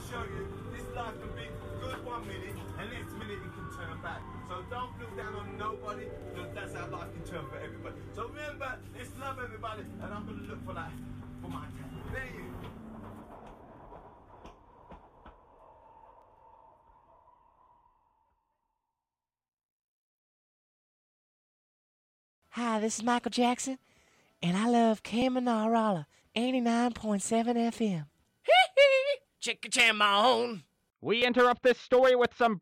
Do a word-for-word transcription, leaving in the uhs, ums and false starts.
show you this life can be good one minute and next minute it can turn bad. So don't look down on nobody, because that's how life can turn for everybody. So remember, let's love everybody, and I'm going to look for that for my cat. There you go. Hi, this is Michael Jackson, and I love Kamanarala, eighty-nine point seven F M. Chick-a-cham-on. We interrupt this story with some